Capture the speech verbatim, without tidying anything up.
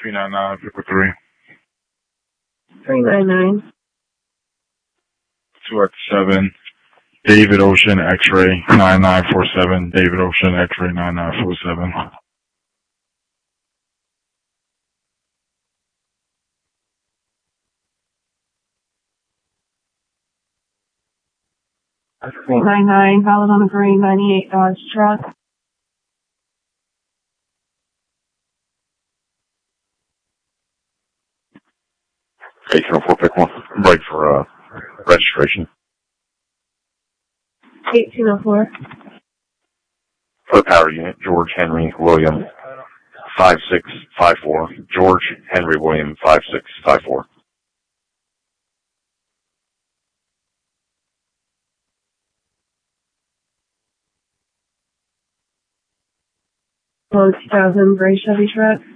three nine nine, pick with three. three nine nine. two X seven, David Ocean X-ray nine nine four seven, David Ocean X-ray nine nine four seven. three nine nine, valid on the green, ninety-eight Dodge truck. eight oh four, pick one. I'm ready for uh, registration. eighteen oh four. For the power unit, George Henry William five six five four. George Henry William five six five four. On two thousand gray Chevy truck.